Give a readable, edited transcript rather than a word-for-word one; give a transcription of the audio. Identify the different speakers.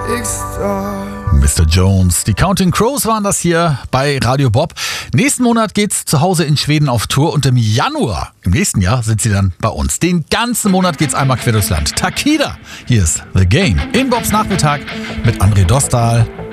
Speaker 1: Mr. Jones, die Counting Crows waren das hier bei Radio Bob. Nächsten Monat geht's zu Hause in Schweden auf Tour und im Januar, im nächsten Jahr, sind sie dann bei uns. Den ganzen Monat geht's einmal quer durchs Land. Takida, hier ist The Game in Bobs Nachmittag mit André Dostal